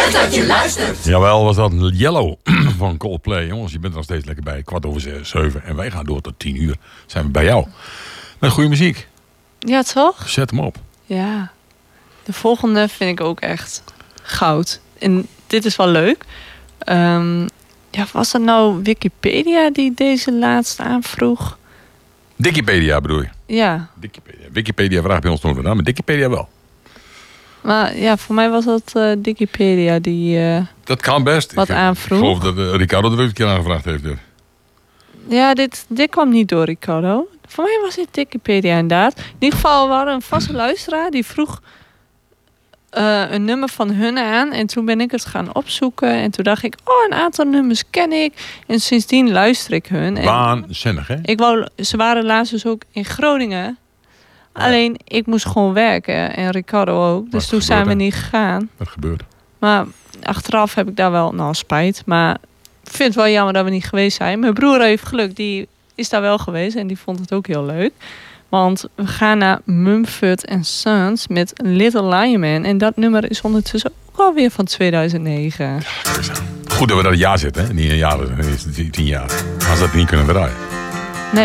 Leuk dat je luistert. Jawel, was dat Yellow van Coldplay. Jongens, je bent er nog steeds lekker bij. 7:15. En wij gaan door tot 10:00. Zijn we bij jou. Met goede muziek. Ja, toch? Zet hem op. Ja. De volgende vind ik ook echt goud. En dit is wel leuk. Was dat nou Wikipedia die deze laatst aanvroeg? Wikipedia bedoel je? Ja. Wikipedia vraagt bij ons nooit wat aan, maar Wikipedia wel. Maar ja, voor mij was dat Wikipedia die dat kan best. wat aanvroeg. Ik geloof dat Ricardo er ook een keer aangevraagd heeft. Ja, dit kwam niet door Ricardo. Voor mij was dit Wikipedia inderdaad. In ieder geval waren een vaste luisteraar die vroeg een nummer van hun aan. En toen ben ik het gaan opzoeken. En toen dacht ik, een aantal nummers ken ik. En sindsdien luister ik hun. Waanzinnig, hè? Ze waren laatst dus ook in Groningen. Alleen, ik moest gewoon werken. En Ricardo ook. Dus toen zijn we niet gegaan. Wat gebeurt? Maar achteraf heb ik daar wel spijt. Maar ik vind het wel jammer dat we niet geweest zijn. Mijn broer heeft geluk. Die is daar wel geweest. En die vond het ook heel leuk. Want we gaan naar Mumford & Sons met Little Lion Man. En dat nummer is ondertussen ook alweer van 2009. Goed dat we dat een jaar zitten, hè? Niet een jaar, 10 jaar. Als dat niet kunnen draaien.